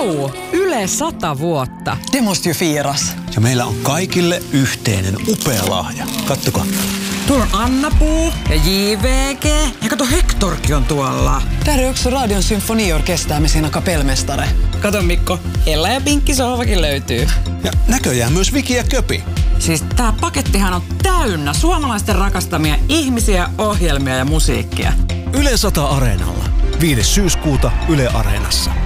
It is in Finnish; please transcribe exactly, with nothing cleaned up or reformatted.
Vau! Yle sata vuotta. Det måste ju firas. Ja meillä on kaikille yhteinen upea lahja. Kattokaa. Tuolla on Anna-Puu ja J V G. Ja kato, Hektorkin on tuolla. Där är också Radion symfoniorkester med sina kapellmästare. Kato Mikko, Ella ja Pinkki sohvakin löytyy. Ja näköjään myös Viki ja Köpi. Siis tää pakettihan on täynnä suomalaisten rakastamia ihmisiä, ohjelmia ja musiikkia. Yle sata Areenalla. viides syyskuuta Yle Areenassa.